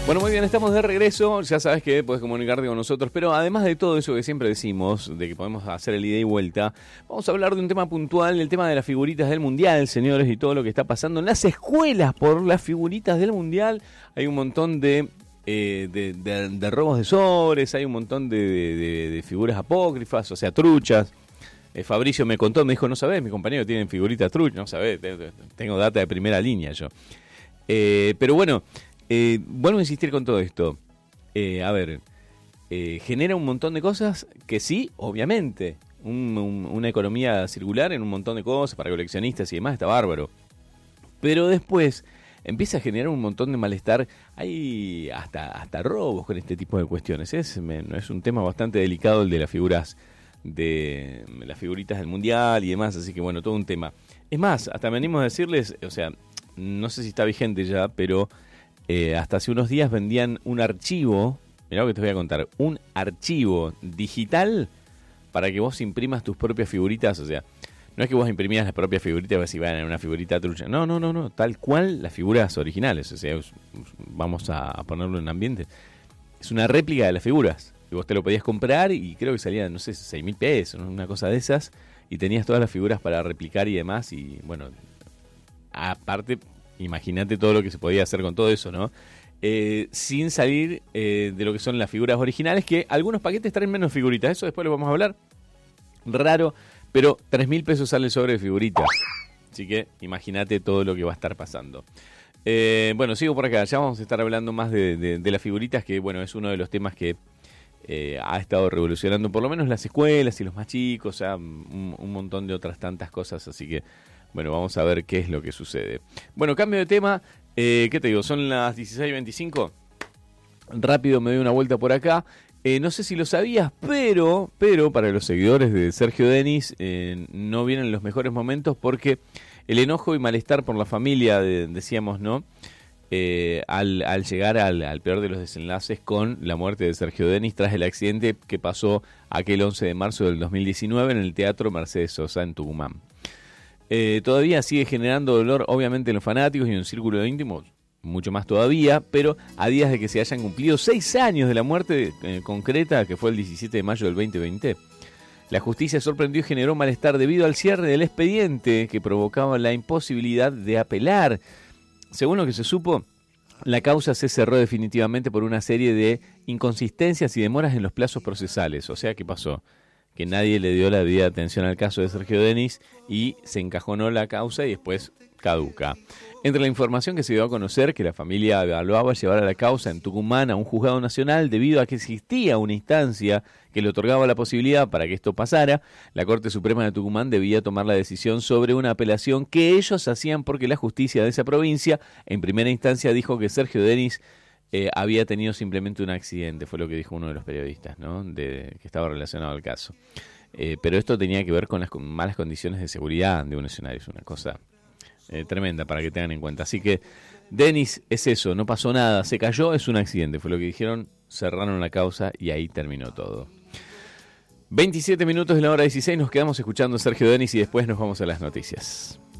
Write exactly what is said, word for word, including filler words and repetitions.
Bueno, muy bien, estamos de regreso. Ya sabes que puedes comunicarte con nosotros, pero además de todo eso que siempre decimos, de que podemos hacer el ida y vuelta, vamos a hablar de un tema puntual, el tema de las figuritas del Mundial, señores, y todo lo que está pasando en las escuelas por las figuritas del Mundial. Hay un montón de, eh, de, de, de robos de sobres, hay un montón de, de, de figuras apócrifas, o sea, truchas. Eh, Fabricio me contó, me dijo, no sabés, mi compañero tiene figuritas truchas, no sabés, tengo data de primera línea yo. Eh, pero bueno... Eh, vuelvo a insistir con todo esto. Eh, a ver, eh, genera un montón de cosas que sí, obviamente. Un, un, una economía circular en un montón de cosas para coleccionistas y demás, está bárbaro. Pero después empieza a generar un montón de malestar. Hay hasta, hasta robos con este tipo de cuestiones. Es, me, es un tema bastante delicado el de las figuras, de las figuritas del Mundial y demás. Así que bueno, todo un tema. Es más, hasta me animo a decirles, o sea, no sé si está vigente ya, pero... Eh, hasta hace unos días vendían un archivo, mirá lo que te voy a contar, un archivo digital para que vos imprimas tus propias figuritas. O sea, no es que vos imprimías las propias figuritas y vas a ver en una figurita trucha. No, no, no, no, tal cual las figuras originales. O sea, vamos a ponerlo en ambiente. Es una réplica de las figuras. Y vos te lo podías comprar y creo que salía, no sé, seis mil pesos, una cosa de esas. Y tenías todas las figuras para replicar y demás. Y bueno, aparte... Imagínate todo lo que se podía hacer con todo eso, ¿no? Eh, sin salir eh, de lo que son las figuras originales, que algunos paquetes traen menos figuritas. Eso después lo vamos a hablar. Raro, pero tres mil pesos sale el sobre de figuritas. Así que imagínate todo lo que va a estar pasando. Eh, bueno, sigo por acá. Ya vamos a estar hablando más de, de, de las figuritas, que bueno, es uno de los temas que eh, ha estado revolucionando por lo menos las escuelas y los más chicos, o sea, un, un montón de otras tantas cosas. Así que bueno, vamos a ver qué es lo que sucede. Bueno, cambio de tema. Eh, ¿Qué te digo? Son las dieciséis veinticinco. Rápido me doy una vuelta por acá. Eh, no sé si lo sabías, pero, pero para los seguidores de Sergio Denis eh, no vienen los mejores momentos porque el enojo y malestar por la familia, de, decíamos, ¿no? Eh, al, al llegar al, al peor de los desenlaces con la muerte de Sergio Denis tras el accidente que pasó aquel once de marzo del dos mil diecinueve en el Teatro Mercedes Sosa en Tucumán. Eh, todavía sigue generando dolor, obviamente, en los fanáticos y en un círculo íntimo, mucho más todavía, pero a días de que se hayan cumplido seis años de la muerte eh, concreta, que fue el diecisiete de mayo del veinte veinte, la justicia sorprendió y generó malestar debido al cierre del expediente que provocaba la imposibilidad de apelar. Según lo que se supo, la causa se cerró definitivamente por una serie de inconsistencias y demoras en los plazos procesales. O sea, ¿qué pasó? Que nadie le dio la debida atención al caso de Sergio Denis y se encajonó la causa y después caduca. Entre la información que se dio a conocer que la familia evaluaba llevar a la causa en Tucumán a un juzgado nacional debido a que existía una instancia que le otorgaba la posibilidad para que esto pasara, la Corte Suprema de Tucumán debía tomar la decisión sobre una apelación que ellos hacían porque la justicia de esa provincia en primera instancia dijo que Sergio Denis Eh, había tenido simplemente un accidente, fue lo que dijo uno de los periodistas, ¿no? De, que estaba relacionado al caso. Eh, pero esto tenía que ver con las con malas condiciones de seguridad de un escenario, es una cosa eh, tremenda para que tengan en cuenta. Así que Denis es eso, no pasó nada, se cayó, es un accidente, fue lo que dijeron, cerraron la causa y ahí terminó todo. veintisiete minutos de la hora dieciséis, nos quedamos escuchando a Sergio Denis y después nos vamos a las noticias.